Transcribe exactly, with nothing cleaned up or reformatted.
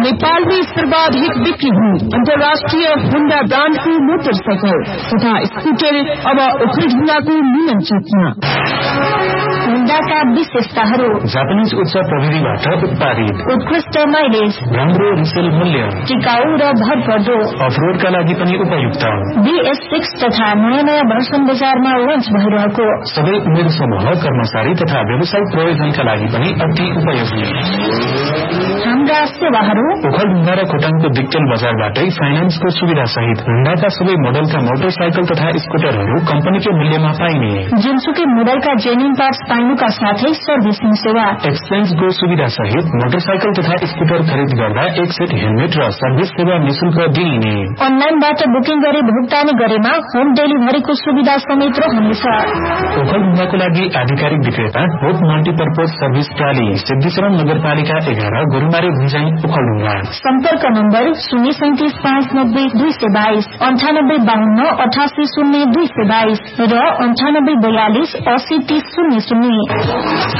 नेपालमै सर्वाधिक बिक्री हुने अन्तर्राष्ट्रिय होन्डा ब्रान्डको मोटरसाइकल तथा स्कुटर अब ओखलढुङ्गाको मिलन चौकमा। होन्डाका विशेषताहरू: जापानिज उच्च प्रविधिबाट उत्पादित, उत्कृष्ट माइलेज, राम्रो रिसेल मूल्य, टिकाउ र भरपर्दो, अफरोडका लागि पनि उपयुक्त। बीएस सिक्स तथा नयाँ नयाँ भर्सन बजारमा लन्च भइरहेको। सबै उमेर समूह, कर्मचारी तथा व्यवसायिक प्रयोजनका लागि पनि अति उपयोगी। हाम्रा सेवाहरू: ओखलढुङ्गा र खोटाङको दिक्तेल बजारबाटै फाइनान्सको सुविधा सहित होन्डाका सबै मोडलका मोटरसाइकल तथा स्कुटरहरू कम्पनीकै मूल्यमा पाइने। जुनसुकै मोडलका जेन्युन पार्ट्स पाइनुका साथै सर्भिसिङ सेवा, एक्सचेन्जको सुविधा सहित मोटरसाइकल तथा स्कुटर खरिद गर्दा एक सेट हेलमेट र सर्भिस सेवा निशुल्क दिइने। अनलाइनबाट बुकिङ गरी भुक्तानी गरेमा होम डेलिभरीको सुविधा समेत रहनेछ। ओखलढुङ्गाको लागि आधिकारिक विक्रेता होप मल्टीपर्पज सर्भिस प्राली, सिद्धिचरण नगरपालिका एघार, गोरुमारी भुइँचाइ, ओखलढुङ्गा। सम्पर्क नम्बर शून्य सैतिस पाँच नब्बे दुई सय बाइस, अन्ठानब्बे बाहन्न अठासी शून्य दुई सय बाइस र अन्ठानब्बे बयालिस असी तीस शून्य शून्य।